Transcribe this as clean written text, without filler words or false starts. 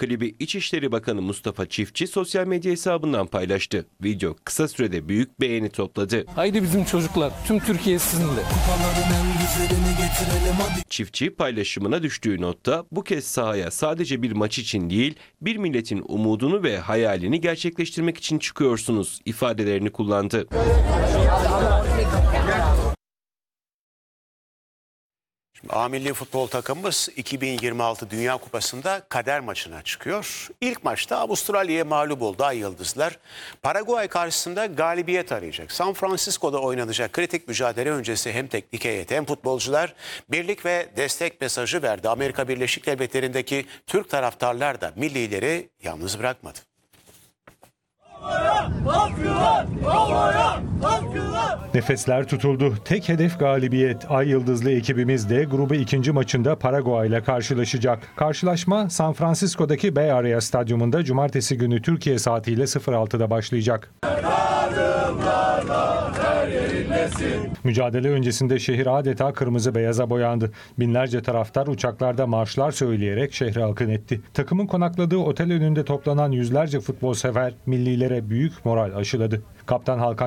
Klibi İçişleri Bakanı Mustafa Çiftçi sosyal medya hesabından paylaştı. Video kısa sürede büyük beğeni topladı. Haydi bizim çocuklar, tüm Türkiye sizinle. Çiftçi paylaşımına düştüğü notta bu kez sahaya sadece bir maç için değil, bir milletin umudunu ve hayalini gerçekleştirmek için çıkıyorsunuz ifadelerini kullandı. A milli futbol takımımız 2026 Dünya Kupası'nda kader maçına çıkıyor. İlk maçta Avustralya'ya mağlup oldu Ay Yıldızlar. Paraguay karşısında galibiyet arayacak. San Francisco'da oynanacak kritik mücadele öncesi hem teknik heyet hem futbolcular birlik ve destek mesajı verdi. Amerika Birleşik Devletleri'ndeki Türk taraftarlar da millileri yalnız bırakmadı. Nefesler tutuldu. Tek hedef galibiyet. Ay Yıldızlı ekibimiz de grubu ikinci maçında Paraguay ile karşılaşacak. Karşılaşma San Francisco'daki Bay Area Stadyumunda cumartesi günü Türkiye saatiyle 06'da başlayacak. Mücadele öncesinde şehir adeta kırmızı beyaza boyandı. Binlerce taraftar uçaklarda marşlar söyleyerek şehre akın etti. Takımın konakladığı otel önünde toplanan yüzlerce futbol sever millilere büyük moral aşıladı. Kaptan Hakan